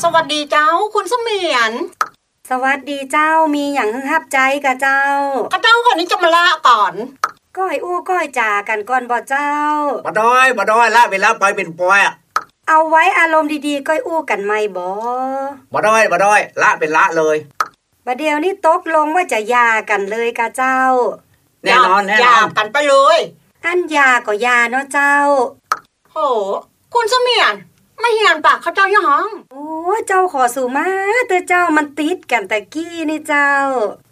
สวัสดีเจ้าคุณเสมียนสวัสดีเจ้ามีอย่างฮึ่งฮับใจกะเจ้าก็เจ้าคนนี้จะมาละก่อนก้อยอู้ก้อยจ่ากันก่อนบ่เจ้าบ่ด้อยละเวลาไปเป็นปอยเอาไว้อารมณ์ดีๆก้อยอู้กันไหมบ่ด้อยละเป็นละเลยบัดเดี๋ยวนี้ตกลงว่าจะหย่ากันเลยกะเจ้าแน่นอนหย่ากันไปเลยอันหย่าก็หย่าเนาะเจ้าโหคุณเสมียนไม่เหียนปากเขาเจ้ายังห้องโอ้เจ้าขอสู่มาแต่เจ้ามันติดกันตะกี้นี่เจ้า